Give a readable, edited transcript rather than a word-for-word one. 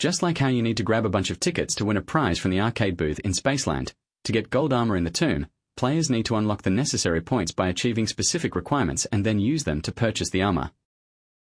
Just like how you need to grab a bunch of tickets to win a prize from the arcade booth in Spaceland, to get gold armor in the tomb, players need to unlock the necessary points by achieving specific requirements and then use them to purchase the armor.